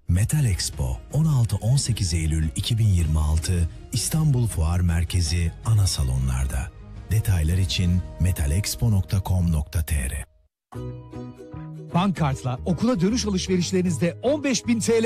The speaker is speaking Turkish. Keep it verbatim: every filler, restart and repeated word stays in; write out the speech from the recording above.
Metal Expo on altı on sekiz Eylül iki bin yirmi altı İstanbul Fuar Merkezi ana salonlarda. Detaylar için metalexpo nokta com nokta tr. Bankkart'la okula dönüş alışverişlerinizde on beş bin T L